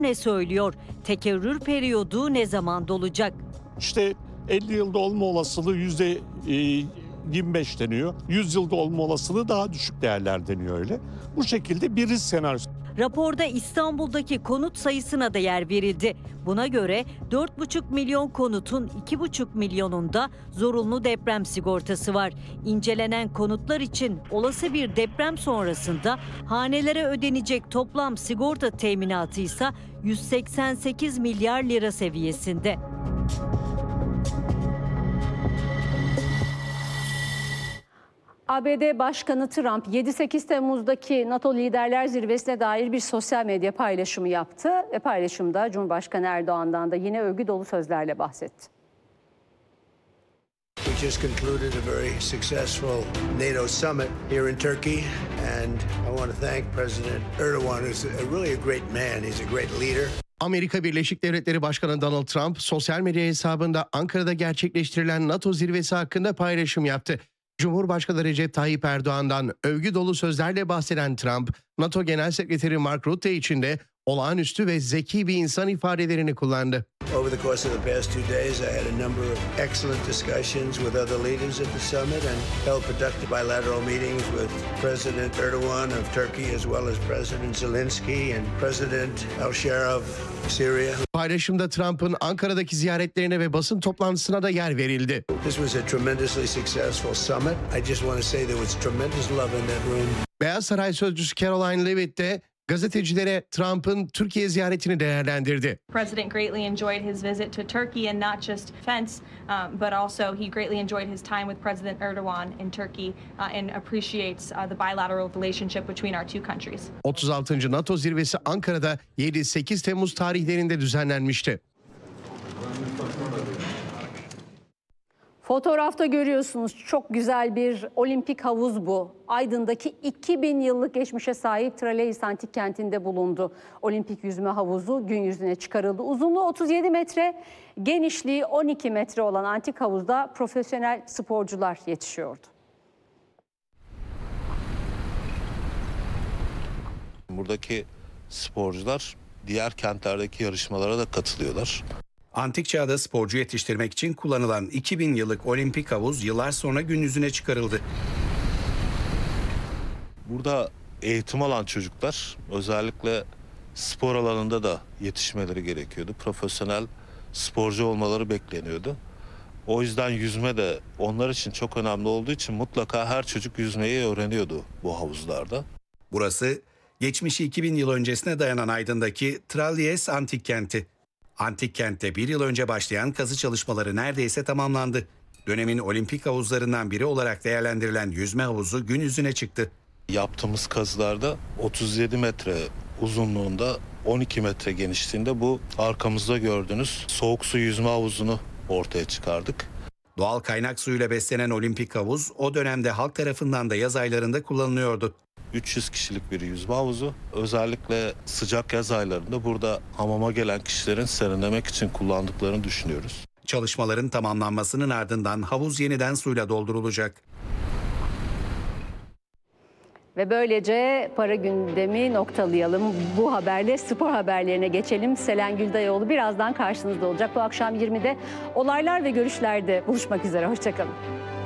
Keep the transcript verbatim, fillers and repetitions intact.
ne söylüyor? Tekerrür periyodu ne zaman dolacak? İşte elli yılda olma olasılığı yüzde yirmi beş deniyor. yüz yılda olma olasılığı daha düşük değerler deniyor öyle. Bu şekilde bir risk senaryosu. Raporda İstanbul'daki konut sayısına da yer verildi. Buna göre dört buçuk milyon konutun iki buçuk milyonunda zorunlu deprem sigortası var. İncelenen konutlar için olası bir deprem sonrasında hanelere ödenecek toplam sigorta teminatı ise yüz seksen sekiz milyar lira seviyesinde. A B D Başkanı Trump yedi sekiz Temmuz'daki NATO Liderler Zirvesi'ne dair bir sosyal medya paylaşımı yaptı ve paylaşımda Cumhurbaşkanı Erdoğan'dan da yine övgü dolu sözlerle bahsetti. We just concluded a very successful NATO summit here in Turkey, and I want to thank President Erdogan, who's a really a great man. He's a great leader. Amerika Birleşik Devletleri Başkanı Donald Trump sosyal medya hesabında Ankara'da gerçekleştirilen NATO zirvesi hakkında paylaşım yaptı. Cumhurbaşkanı Recep Tayyip Erdoğan'dan övgü dolu sözlerle bahseden Trump, NATO Genel Sekreteri Mark Rutte için de olağanüstü ve zeki bir insan ifadelerini kullandı. Over the course of the past two days, I had a number of excellent discussions with other leaders at the summit and held productive bilateral meetings with President Erdogan of Turkey as well as President Zelensky and President al-Shara of Syria. Paylaşımda Trump'ın Ankara'daki ziyaretlerine ve basın toplantısına da yer verildi. This was a tremendously successful summit. I just want to say there was tremendous love in that room. Beyaz Saray sözcüsü Caroline Leavitt de gazetecilere Trump'ın Türkiye ziyaretini değerlendirdi. President greatly enjoyed his visit to Turkey and not just fence, um, but also he greatly enjoyed his time with President Erdogan in Turkey uh, and appreciates uh, the bilateral relationship between our two countries. otuz altıncı NATO zirvesi Ankara'da yedi sekiz Temmuz tarihlerinde düzenlenmişti. Fotoğrafta görüyorsunuz, çok güzel bir olimpik havuz bu. Aydın'daki iki bin yıllık geçmişe sahip Tralleis Antik Kenti'nde bulundu. Olimpik yüzme havuzu gün yüzüne çıkarıldı. Uzunluğu otuz yedi metre, genişliği on iki metre olan antik havuzda profesyonel sporcular yetişiyordu. Buradaki sporcular diğer kentlerdeki yarışmalara da katılıyorlar. Antik çağda sporcu yetiştirmek için kullanılan iki bin yıllık olimpik havuz yıllar sonra gün yüzüne çıkarıldı. Burada eğitim alan çocuklar özellikle spor alanında da yetişmeleri gerekiyordu. Profesyonel sporcu olmaları bekleniyordu. O yüzden yüzme de onlar için çok önemli olduğu için mutlaka her çocuk yüzmeyi öğreniyordu bu havuzlarda. Burası geçmişi iki bin yıl öncesine dayanan Aydın'daki Tralleis Antik Kenti. Antik kentte bir yıl önce başlayan kazı çalışmaları neredeyse tamamlandı. Dönemin olimpik havuzlarından biri olarak değerlendirilen yüzme havuzu gün yüzüne çıktı. Yaptığımız kazılarda otuz yedi metre uzunluğunda, on iki metre genişliğinde bu arkamızda gördüğünüz soğuk su yüzme havuzunu ortaya çıkardık. Doğal kaynak suyuyla beslenen olimpik havuz o dönemde halk tarafından da yaz aylarında kullanılıyordu. üç yüz kişilik bir yüzme havuzu. Özellikle sıcak yaz aylarında burada hamama gelen kişilerin serinlemek için kullandıklarını düşünüyoruz. Çalışmaların tamamlanmasının ardından havuz yeniden suyla doldurulacak. Ve böylece para gündemi noktalayalım. Bu haberle spor haberlerine geçelim. Selen Güldayoğlu birazdan karşınızda olacak. Bu akşam yirmide olaylar ve görüşlerde buluşmak üzere. Hoşçakalın.